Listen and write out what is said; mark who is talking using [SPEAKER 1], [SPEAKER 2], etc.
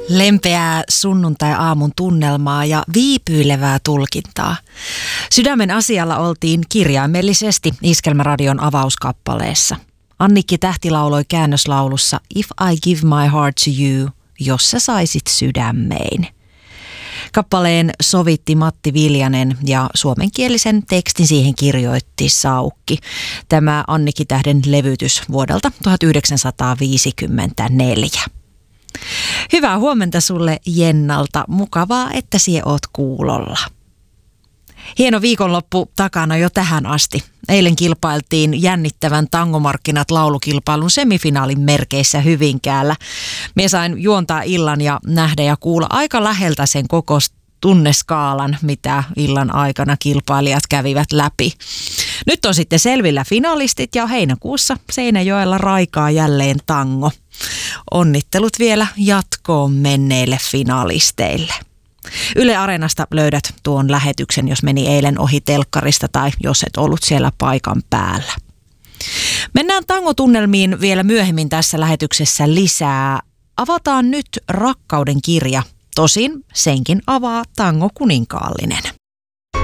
[SPEAKER 1] Lempeää sunnuntai-aamun tunnelmaa ja viipyilevää tulkintaa. Sydämen asialla oltiin kirjaimellisesti Iskelmäradion avauskappaleessa. Annikki Tähti lauloi käännöslaulussa If I Give My Heart to You, jos sä saisit sydämein. Kappaleen sovitti Matti Viljanen ja suomenkielisen tekstin siihen kirjoitti Saukki. Tämä Annikki Tähden levytys vuodelta 1954. Hyvää huomenta sulle Jennalta. Mukavaa, että sie oot kuulolla. Hieno viikonloppu takana jo tähän asti. Eilen kilpailtiin jännittävän Tangomarkkinat laulukilpailun semifinaalin merkeissä Hyvinkäällä. Mie sain juontaa illan ja nähdä ja kuulla aika läheltä sen koko tunneskaalan, mitä illan aikana kilpailijat kävivät läpi. Nyt on sitten selvillä finalistit ja heinäkuussa Seinäjoella raikaa jälleen tango. Onnittelut vielä jatkoon menneille finalisteille. Yle Areenasta löydät tuon lähetyksen, jos meni eilen ohi telkkarista tai jos et ollut siellä paikan päällä. Mennään tangotunnelmiin vielä myöhemmin tässä lähetyksessä lisää. Avataan nyt Rakkauden kirja. Tosin senkin avaa Tango Kuninkaallinen.